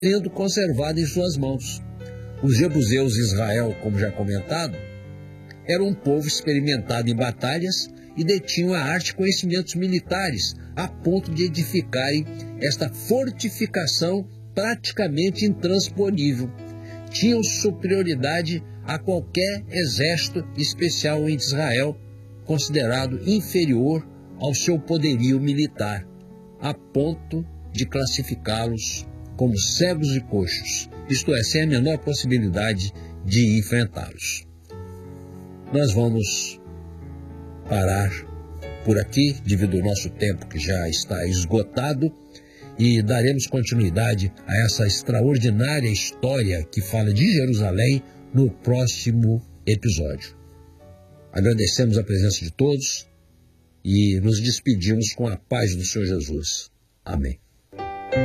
sendo conservada em suas mãos. Os jebuseus de Israel, como já comentado, eram um povo experimentado em batalhas e detinham a arte e conhecimentos militares, a ponto de edificarem esta fortificação praticamente intransponível. Tinham superioridade a qualquer exército especial em Israel, considerado inferior ao seu poderio militar, a ponto de classificá-los como cegos e coxos, isto é, sem a menor possibilidade de enfrentá-los. Nós vamos parar por aqui, devido ao nosso tempo que já está esgotado, e daremos continuidade a essa extraordinária história que fala de Jerusalém no próximo episódio. Agradecemos a presença de todos e nos despedimos com a paz do Senhor Jesus. Amém.